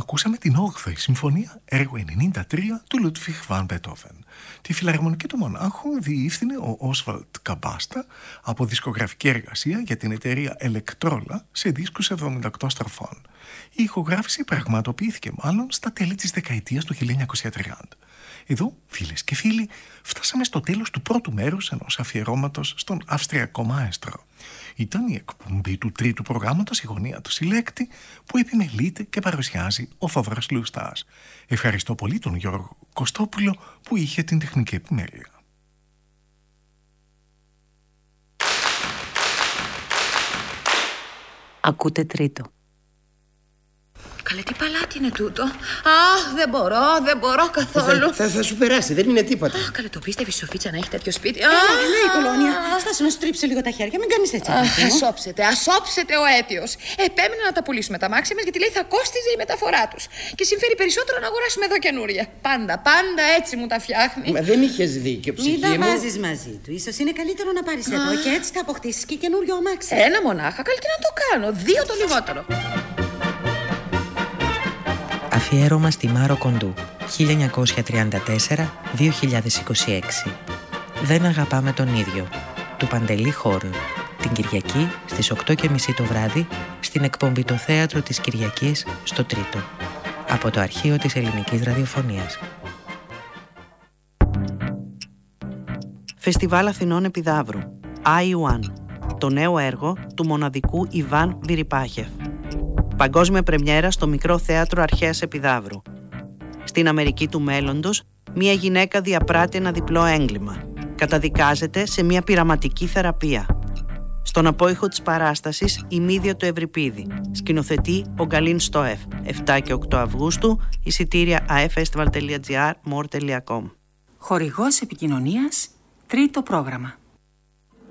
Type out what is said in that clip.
ακούσαμε την 8η Συμφωνία, έργο 93 του Λούντβιγκ βαν Μπετόβεν. Τη φιλαρμονική του Μονάχου διεύθυνε ο Όσβαλτ Καμπάστα από δισκογραφική εργασία για την εταιρεία Ελεκτρόλα σε δίσκους 78 στροφών. Η ηχογράφηση πραγματοποιήθηκε μάλλον στα τέλη της δεκαετίας του 1930. Εδώ, φίλες και φίλοι, φτάσαμε στο τέλος του πρώτου μέρους ενός αφιερώματος στον Αυστριακό μαέστρο. Ήταν η εκπομπή του τρίτου προγράμματος «Η γωνία του συλλέκτη» που επιμελείται και παρουσιάζει ο Θόδωρος Λουστάς. Ευχαριστώ πολύ τον Γιώργο Κωστόπουλο που είχε την τεχνική επιμέλεια. Ακούτε τρίτο. Καλέ, τι παλάτι είναι τούτο. Αχ, δεν μπορώ καθόλου. Θα σου περάσει, δεν είναι τίποτα. Αχ, καλέ, το πίστευε η Σοφίτσα να έχει τέτοιο σπίτι. Ναι, η Κολόνια. Στάσου να σου τρίψω λίγο τα χέρια, μην κάνεις έτσι. Ασόψετε ο αίτιος. Επέμεινε να τα πουλήσουμε τα μάξι μας γιατί λέει θα κόστιζε η μεταφορά τους. Και συμφέρει περισσότερο να αγοράσουμε εδώ καινούρια. Πάντα έτσι μου τα φτιάχνει. Μα δεν είχες δίκιο, ψυχή μου. Μην τα βάζεις μαζί του. Ίσως είναι καλύτερο να πάρεις εδώ και έτσι θα αποκτήσεις και καινούριο αμάξι. Ένα μονάχα, καλή, τι να το κάνω. 2 το λιγότερο. Αφιέρωμα στη Μάρο Κοντού, 1934-2026. Δεν αγαπάμε τον ίδιο, του Παντελή Χόρν, την Κυριακή στις 8:30 το βράδυ, στην εκπομπή «Το Θέατρο της Κυριακής» στο Τρίτο, από το αρχείο της Ελληνικής Ραδιοφωνίας. Φεστιβάλ Αθηνών Επιδαύρου, I1, το νέο έργο του μοναδικού Ιβάν Βιριπάχεφ. Παγκόσμια πρεμιέρα στο Μικρό Θέατρο Αρχαίας Επιδαύρου. Στην Αμερική του μέλλοντος, μια γυναίκα διαπράττει ένα διπλό έγκλημα. Καταδικάζεται σε μια πειραματική θεραπεία. Στον απόϊχο της παράστασης, η Μύδια του Ευρυπίδη. Σκηνοθετεί ο Γκαλίν Στόεφ. 7 και 8 Αυγούστου, εισιτήρια afestival.gr, more.com. Χορηγός επικοινωνίας, τρίτο πρόγραμμα.